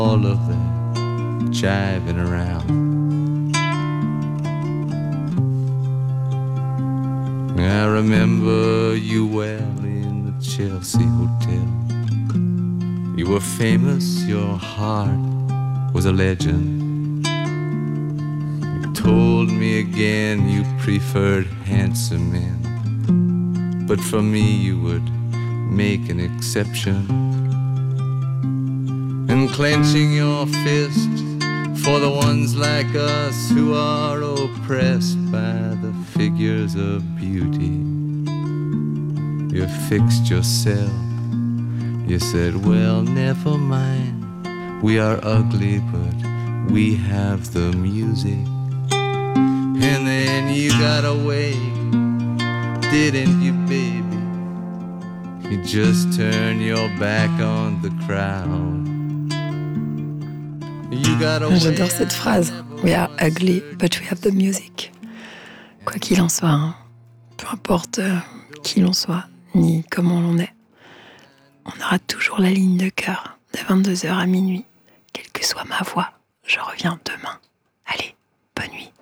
all of that jiving around. I remember you well in the Chelsea Hotel. You were famous, your heart was a legend. You told me again you preferred handsome men, but for me you would make an exception. And clenching your fist for the ones like us who are oppressed by the figures of beauty, you fixed yourself. You said, well, never mind, we are ugly, but we have the music. And then you got away, didn't you, baby? You just turned your back on the crowd. You got away. J'adore cette phrase. We are ugly, but we have the music. Quoi qu'il en soit, hein, peu importe qui l'on soit, ni comment l'on est, on aura toujours la ligne de cœur de 22h à minuit. Quelle que soit ma voix, je reviens demain. Allez, bonne nuit.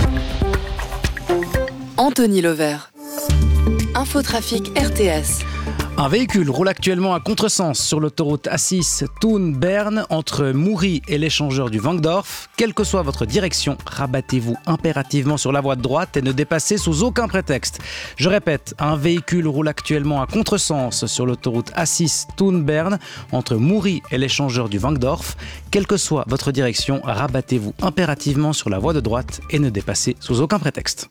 Anthony Lovert. Infotrafic RTS. Un véhicule roule actuellement à contresens sur l'autoroute A6 Thun-Berne entre Moury et l'échangeur du Wankdorf. Quelle que soit votre direction, rabattez-vous impérativement sur la voie de droite et ne dépassez sous aucun prétexte. Je répète, un véhicule roule actuellement à contresens sur l'autoroute A6 Thun-Berne entre Moury et l'échangeur du Wankdorf. Quelle que soit votre direction, rabattez-vous impérativement sur la voie de droite et ne dépassez sous aucun prétexte.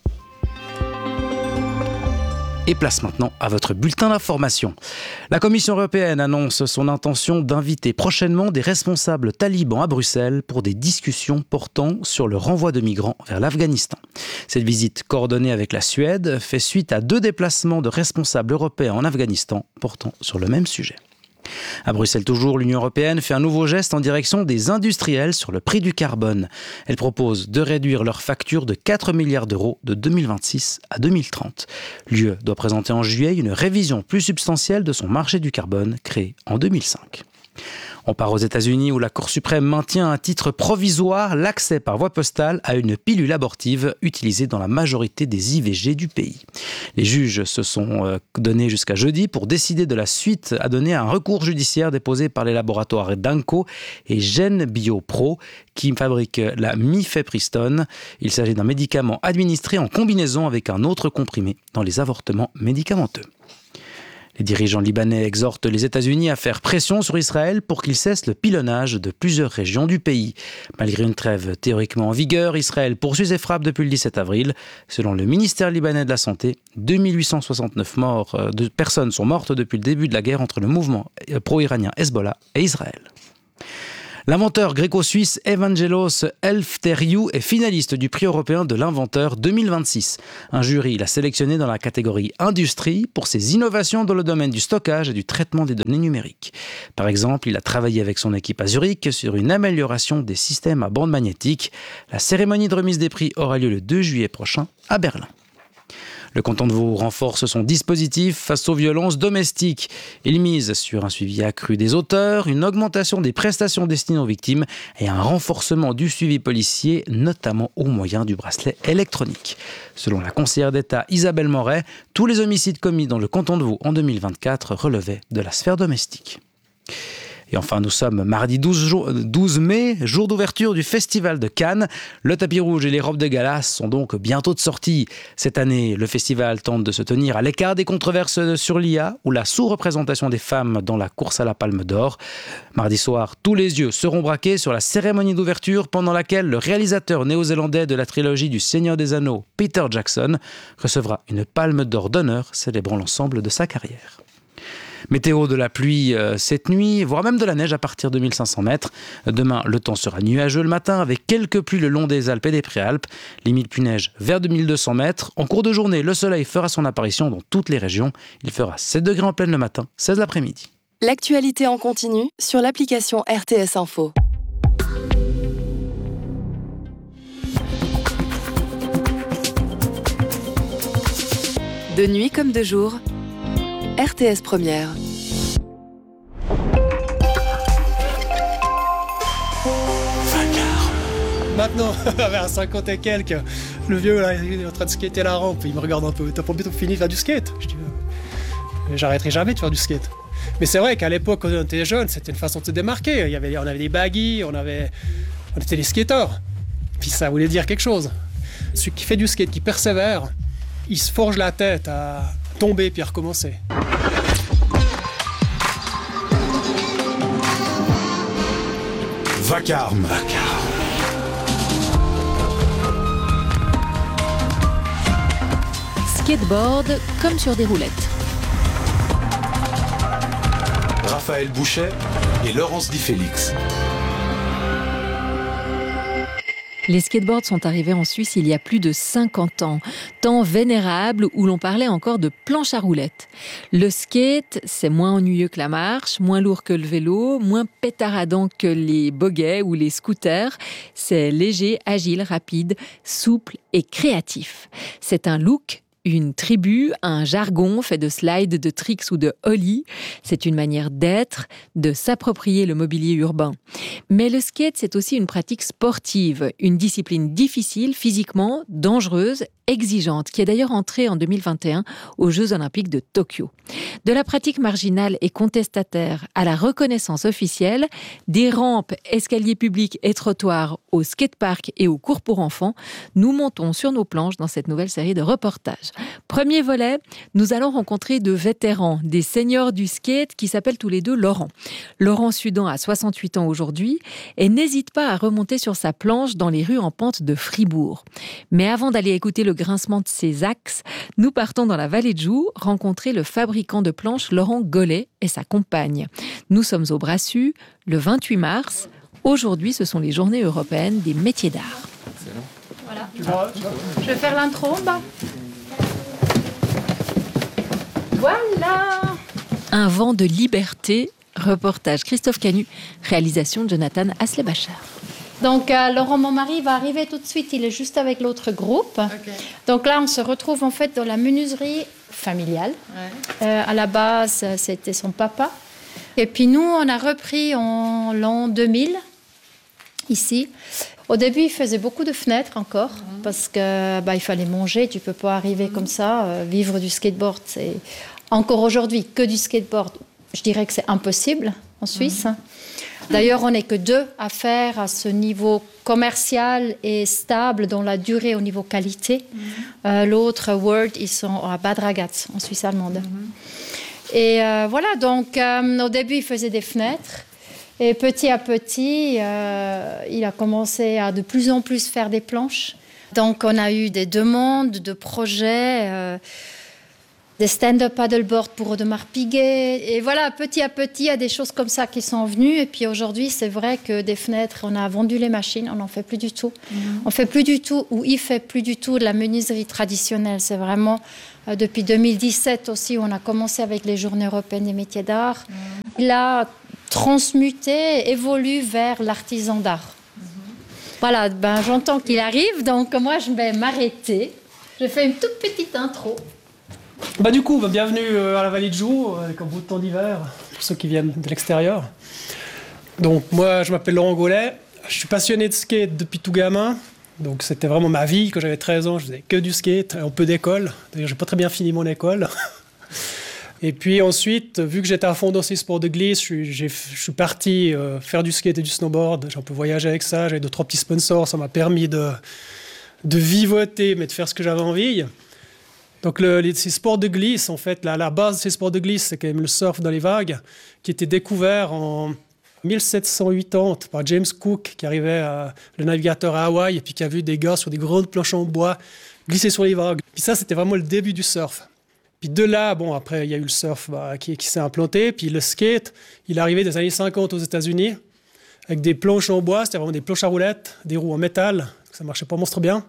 Et place maintenant à votre bulletin d'information. La Commission européenne annonce son intention d'inviter prochainement des responsables talibans à Bruxelles pour des discussions portant sur le renvoi de migrants vers l'Afghanistan. Cette visite, coordonnée avec la Suède, fait suite à 2 déplacements de responsables européens en Afghanistan portant sur le même sujet. À Bruxelles toujours, l'Union européenne fait un nouveau geste en direction des industriels sur le prix du carbone. Elle propose de réduire leurs factures de 4 milliards d'euros de 2026 à 2030. L'UE doit présenter en juillet une révision plus substantielle de son marché du carbone créé en 2005. On part aux États-Unis où la Cour suprême maintient à titre provisoire l'accès par voie postale à une pilule abortive utilisée dans la majorité des IVG du pays. Les juges se sont donnés jusqu'à jeudi pour décider de la suite à donner à un recours judiciaire déposé par les laboratoires Danco et GenBioPro qui fabriquent la mifepristone. Il s'agit d'un médicament administré en combinaison avec un autre comprimé dans les avortements médicamenteux. Les dirigeants libanais exhortent les États-Unis à faire pression sur Israël pour qu'il cesse le pilonnage de plusieurs régions du pays. Malgré une trêve théoriquement en vigueur, Israël poursuit ses frappes depuis le 17 avril. Selon le ministère libanais de la Santé, 2869 personnes sont mortes depuis le début de la guerre entre le mouvement pro-iranien Hezbollah et Israël. L'inventeur gréco-suisse Evangelos Eleftheriou est finaliste du prix européen de l'inventeur 2026. Un jury l'a sélectionné dans la catégorie industrie pour ses innovations dans le domaine du stockage et du traitement des données numériques. Par exemple, il a travaillé avec son équipe à Zurich sur une amélioration des systèmes à bande magnétique. La cérémonie de remise des prix aura lieu le 2 juillet prochain à Berlin. Le canton de Vaud renforce son dispositif face aux violences domestiques. Il mise sur un suivi accru des auteurs, une augmentation des prestations destinées aux victimes et un renforcement du suivi policier, notamment au moyen du bracelet électronique. Selon la conseillère d'État Isabelle Moret, tous les homicides commis dans le canton de Vaud en 2024 relevaient de la sphère domestique. Et enfin, nous sommes mardi 12 mai, jour d'ouverture du Festival de Cannes. Le tapis rouge et les robes de gala sont donc bientôt de sortie. Cette année, le festival tente de se tenir à l'écart des controverses sur l'IA ou la sous-représentation des femmes dans la course à la Palme d'Or. Mardi soir, tous les yeux seront braqués sur la cérémonie d'ouverture pendant laquelle le réalisateur néo-zélandais de la trilogie du Seigneur des Anneaux, Peter Jackson, recevra une Palme d'Or d'honneur célébrant l'ensemble de sa carrière. Météo de la pluie cette nuit, voire même de la neige à partir de 1500 mètres. Demain, le temps sera nuageux le matin avec quelques pluies le long des Alpes et des Préalpes. Limite pluie-neige vers 2200 mètres. En cours de journée, le soleil fera son apparition dans toutes les régions. Il fera 7 degrés en pleine le matin, 16 l'après-midi. L'actualité en continu sur l'application RTS Info. De nuit comme de jour, RTS Première. maintenant, vers 50 et quelques, le vieux là, il est en train de skater la rampe, il me regarde un peu, t'as pas bientôt fini de faire du skate? Je dis, j'arrêterai jamais de faire du skate. Mais c'est vrai qu'à l'époque, quand on était jeune, c'était une façon de se démarquer. On avait des baggies, on était des skateurs. Puis ça voulait dire quelque chose. Celui qui fait du skate, qui persévère, il se forge la tête à tomber puis à recommencer. Vacarme. Skateboard comme sur des roulettes. Raphaël Bouchet et Laurence Di Félix. Les skateboards sont arrivés en Suisse il y a plus de 50 ans, temps vénérable où l'on parlait encore de planche à roulettes. Le skate, c'est moins ennuyeux que la marche, moins lourd que le vélo, moins pétaradant que les bogeys ou les scooters. C'est léger, agile, rapide, souple et créatif. C'est un look, une tribu, un jargon fait de slides, de tricks ou de ollies. C'est une manière d'être, de s'approprier le mobilier urbain. Mais le skate, c'est aussi une pratique sportive, une discipline difficile, physiquement, dangereuse, exigeante, qui est d'ailleurs entrée en 2021 aux Jeux Olympiques de Tokyo. De la pratique marginale et contestataire à la reconnaissance officielle, des rampes, escaliers publics et trottoirs au skatepark et aux cours pour enfants, nous montons sur nos planches dans cette nouvelle série de reportages. Premier volet, nous allons rencontrer de vétérans, des seniors du skate qui s'appellent tous les deux Laurent. Laurent Sudan a 68 ans aujourd'hui et n'hésite pas à remonter sur sa planche dans les rues en pente de Fribourg. Mais avant d'aller écouter le grincement de ses axes, nous partons dans la vallée de Joux rencontrer le fabricant de planches Laurent Gollet et sa compagne. Nous sommes au Brassus, le 28 mars. Aujourd'hui, ce sont les journées européennes des métiers d'art. Voilà. Je vais faire l'intro en bas. Voilà. Un vent de liberté, reportage Christophe Canu, réalisation Jonathan Aslebacher. Donc Laurent, mon mari, va arriver tout de suite, il est juste avec l'autre groupe. Okay. Donc là, on se retrouve en fait dans la menuiserie familiale. Ouais. À la base, c'était son papa. Et puis nous, on a repris en l'an 2000, ici. Au début, il faisait beaucoup de fenêtres encore, parce que il fallait manger, tu ne peux pas arriver comme ça, vivre du skateboard. C'est encore aujourd'hui que du skateboard. Je dirais que c'est impossible en Suisse. D'ailleurs, on n'est que 2 à faire à ce niveau commercial et stable dans la durée au niveau qualité. L'autre, Word, ils sont à Bad Ragaz, en Suisse allemande. Et voilà, donc au début, il faisait des fenêtres. Et petit à petit, il a commencé à de plus en plus faire des planches. Donc, on a eu des demandes de projets, des stand-up paddleboard pour Audemars Piguet. Et voilà, petit à petit, il y a des choses comme ça qui sont venues. Et puis aujourd'hui, c'est vrai que des fenêtres, on a vendu les machines, on n'en fait plus du tout. On fait plus du tout, ou il fait plus du tout de la menuiserie traditionnelle. C'est vraiment depuis 2017 aussi, où on a commencé avec les Journées européennes des métiers d'art. Il a transmuté, évolue vers l'artisan d'art. Voilà, j'entends qu'il arrive, donc moi je vais m'arrêter. Je fais une toute petite intro. Du coup, bienvenue à la vallée de Joux, avec un beau temps d'hiver, pour ceux qui viennent de l'extérieur. Donc moi, je m'appelle Laurent Gollet, je suis passionné de skate depuis tout gamin. Donc c'était vraiment ma vie. Quand j'avais 13 ans, je faisais que du skate, un peu d'école. D'ailleurs, j'ai pas très bien fini mon école. Et puis ensuite, vu que j'étais à fond dans ces sports de glisse, je suis parti faire du skate et du snowboard. J'ai un peu voyagé avec ça, j'avais 2-3 petits sponsors, ça m'a permis de vivoter, mais de faire ce que j'avais envie. Donc ces sports de glisse, en fait, la base de ces sports de glisse, c'est quand même le surf dans les vagues, qui était découvert en 1780 par James Cook, qui arrivait, le navigateur à Hawaï, et puis qui a vu des gars sur des grandes planches en bois glisser sur les vagues. Puis ça, c'était vraiment le début du surf. Puis de là, après, il y a eu le surf qui s'est implanté. Puis le skate, il est arrivé des années 50 aux États-Unis, avec des planches en bois, c'était vraiment des planches à roulettes, des roues en métal, ça marchait pas monstre bien.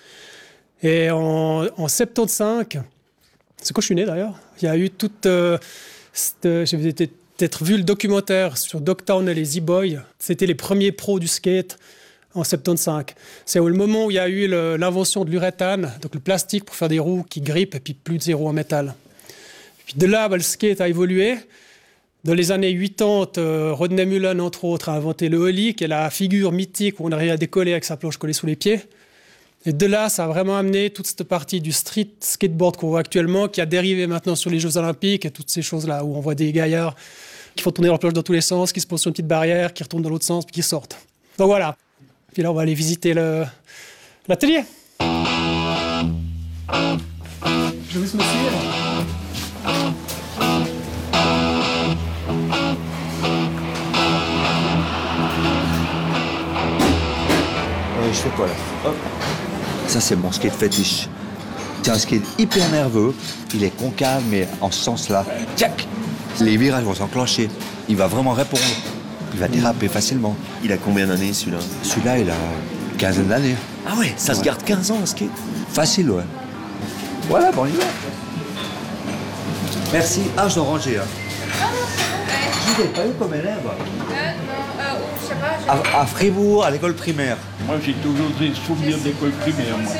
Et en 75, c'est quand je suis né d'ailleurs, il y a eu toute... j'ai peut-être vu le documentaire sur Dogtown et les Z-Boys. C'était les premiers pros du skate en 75. C'est au moment où il y a eu l'invention de l'uréthane, donc le plastique pour faire des roues qui grippent et puis plus de roues en métal. Puis de là, le skate a évolué. Dans les années 80, Rodney Mullen, entre autres, a inventé le ollie, qui est la figure mythique où on arrive à décoller avec sa planche collée sous les pieds. Et de là, ça a vraiment amené toute cette partie du street skateboard qu'on voit actuellement, qui a dérivé maintenant sur les Jeux Olympiques et toutes ces choses-là où on voit des gaillards qui font tourner leur planche dans tous les sens, qui se posent sur une petite barrière, qui retournent dans l'autre sens, puis qui sortent. Donc voilà. Puis là, on va aller visiter l'atelier. Je vous me suivre. Je fais quoi là? Hop. Ça c'est mon skate fétiche. C'est un skate hyper nerveux. Il est concave mais en ce sens-là. Tchac! Les virages vont s'enclencher. Il va vraiment répondre. Il va déraper facilement. Il a combien d'années celui-là? Celui-là il a une quinzaine d'années. Ah ouais, ça se garde 15 ans un skate? Facile, ouais. Voilà, bon, on y va. Merci. Ah, je dois ranger. Je n'ai pas eu comme élève. Je sais pas. À Fribourg, à l'école primaire. Moi, j'ai toujours des souvenirs d'école primaire, moi.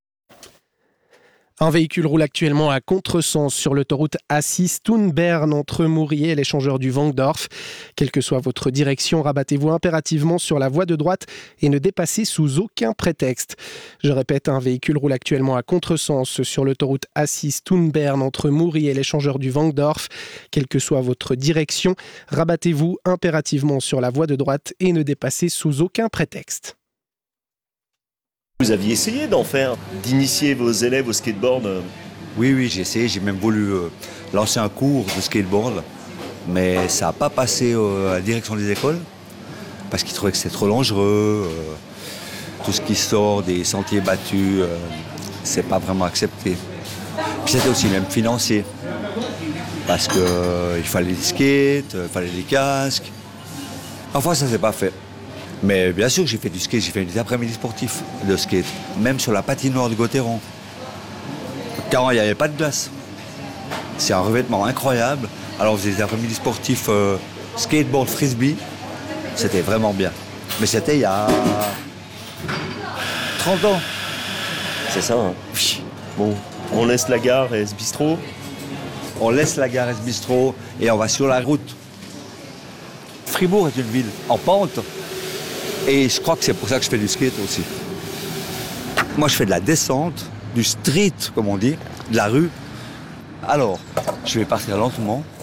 Un véhicule roule actuellement à contresens sur l'autoroute A6 Thun-Bern entre Mourier et l'échangeur du Wangdorf. Quelle que soit votre direction, rabattez-vous impérativement sur la voie de droite et ne dépassez sous aucun prétexte. Je répète, un véhicule roule actuellement à contresens sur l'autoroute A6 Thun-Bern entre Mourier et l'échangeur du Wangdorf. Quelle que soit votre direction, rabattez-vous impérativement sur la voie de droite et ne dépassez sous aucun prétexte. Vous aviez essayé d'initier vos élèves au skateboard? Oui, j'ai essayé. J'ai même voulu lancer un cours de skateboard. Mais ça n'a pas passé à la direction des écoles. Parce qu'ils trouvaient que c'était trop dangereux. Tout ce qui sort des sentiers battus, c'est pas vraiment accepté. Puis c'était aussi même financier. Parce qu'il fallait des skates, il fallait des casques. Enfin, ça s'est pas fait. Mais bien sûr, j'ai fait du skate, j'ai fait des après-midi sportifs de skate, même sur la patinoire de Gauthieron. Car il n'y avait pas de glace. C'est un revêtement incroyable. Alors on faisait des après-midi sportifs skateboard frisbee. C'était vraiment bien. Mais c'était il y a 30 ans. C'est ça, hein? Oui. Bon, on laisse la gare et ce bistrot. On laisse la gare et ce bistrot et on va sur la route. Fribourg est une ville en pente. Et je crois que c'est pour ça que je fais du skate aussi. Moi, je fais de la descente, du street, comme on dit, de la rue. Alors, je vais partir lentement.